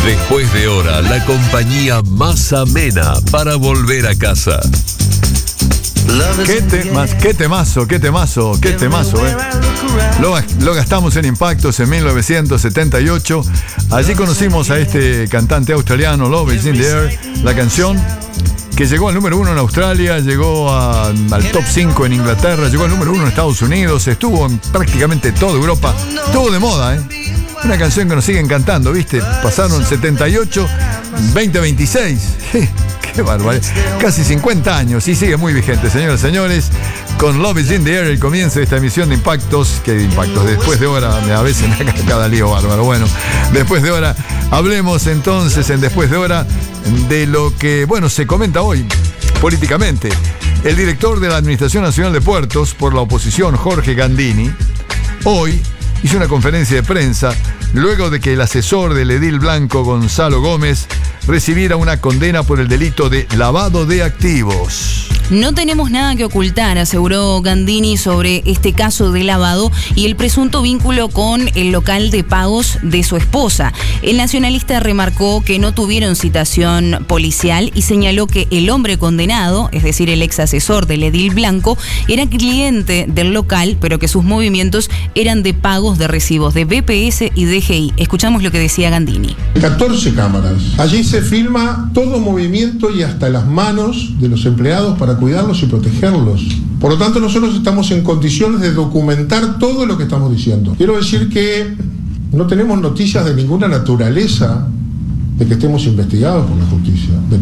Después de hora, la compañía más amena para volver a casa. Qué temazo, Lo gastamos en Impactos en 1978. Allí conocimos a este cantante australiano, Love is in the Air, la canción que llegó al número 1 en Australia, llegó al top 5 en Inglaterra, llegó al número 1 en Estados Unidos, estuvo en prácticamente toda Europa, estuvo de moda, ¿eh? Una canción que nos siguen cantando, ¿viste? Pasaron 78, 2026. Qué barbaridad. Casi 50 años y sigue muy vigente, señoras y señores. Con Love is in the Air, el comienzo de esta emisión de Impactos. ¿Qué Impactos? Después de hora, a veces me haga cada lío bárbaro. Bueno, después de hora, hablemos entonces en Después de hora de lo que, bueno, se comenta hoy políticamente. El director de la Administración Nacional de Puertos por la oposición, Jorge Gandini, hoy hizo una conferencia de prensa luego de que el asesor del edil blanco Gonzalo Gómez recibiera una condena por el delito de lavado de activos. No tenemos nada que ocultar, aseguró Gandini sobre este caso de lavado y el presunto vínculo con el local de pagos de su esposa. El nacionalista remarcó que no tuvieron citación policial y señaló que el hombre condenado, es decir, el ex asesor del edil blanco, era cliente del local, pero que sus movimientos eran de pagos de recibos de BPS y DGI. Escuchamos lo que decía Gandini. 14 cámaras. Allí se filma todo movimiento y hasta las manos de los empleados para cuidarlos y protegerlos. Por lo tanto, nosotros estamos en condiciones de documentar todo lo que estamos diciendo. Quiero decir que no tenemos noticias de ninguna naturaleza de que estemos investigados por la justicia.